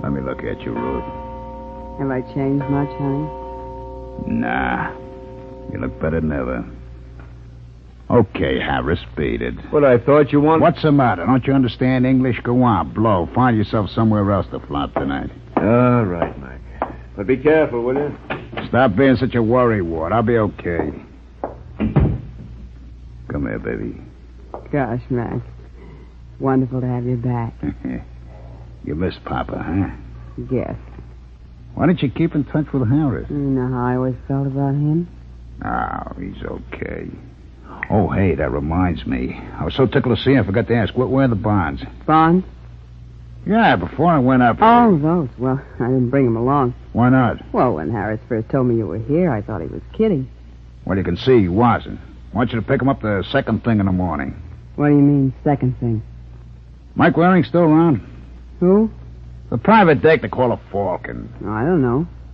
Let me look at you, Ruth. Have I changed much, honey? Nah. You look better than ever. Okay, Harris, beat it. But I thought you wanted... What's the matter? Don't you understand English? Go on, blow. Find yourself somewhere else to flop tonight. All right, Mike. But be careful, will you? Stop being such a worrywart. I'll be okay. Come here, baby. Gosh, Mac. Wonderful to have you back. You miss Papa, huh? Yes. Why don't you keep in touch with Harris? You know how I always felt about him? Oh, he's okay. Oh, hey, that reminds me. I was so tickled to see him, I forgot to ask. Where are the bonds? Bonds? Yeah, before I went up... Oh, those. Well, I didn't bring them along. Why not? Well, when Harris first told me you were here, I thought he was kidding. Well, you can see he wasn't. I want you to pick him up the second thing in the morning. What do you mean, second thing? Mike Waring still around? Who? The private deck they call a Falcon. Oh, I don't know.